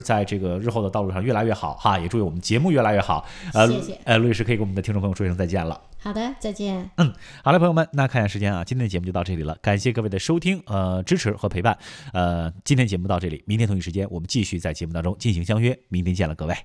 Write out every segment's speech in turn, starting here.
在这个日后的道路上越来越好哈，也祝愿我们节目越来越好。 谢谢。 陆律师可以跟我们的听众朋友说一声再见了。 好的，再见。 好嘞，朋友们，那看一下时间啊，今天的节目就到这里了，感谢各位的收听、支持和陪伴。今天节目到这里，明天同一时间我们继续在节目当中进行相约，明天见了，各位。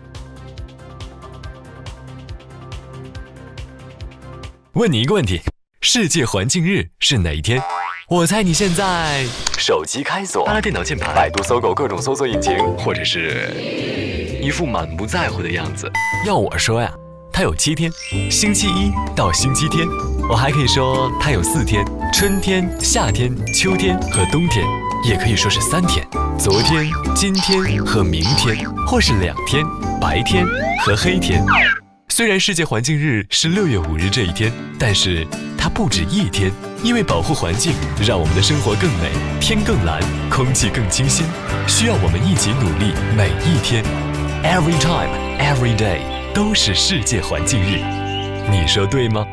问你一个问题，世界环境日是哪一天？我猜你现在手机开锁，扒拉电脑键盘，百度、搜狗各种搜索引擎，或者是一副满不在乎的样子。要我说呀，它有7天，星期一到星期天。我还可以说它有4天，春天、夏天、秋天和冬天，也可以说是3天，昨天、今天和明天，或是2天，白天和黑天。虽然世界环境日是6月5日这一天，但是它不止1天，因为保护环境，让我们的生活更美，天更蓝，空气更清新，需要我们一起努力，每一天 ，every time, every day 都是世界环境日，你说对吗？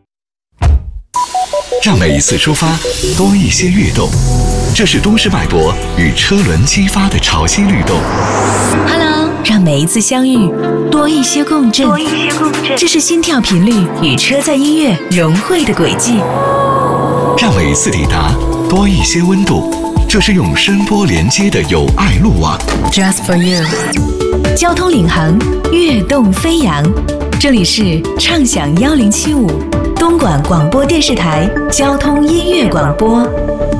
让每一次出发多一些跃动，这是都市脉搏与车轮激发的潮汐律动。 Hello， 让每一次相遇多一些共振，这是心跳频率与车载音乐融汇的轨迹。 让每一次抵达多一些温度，这是用声波连接的友爱路网。 Just for you， 交通领航，跃动飞扬。这里是畅享1075东莞广播电视台交通音乐广播。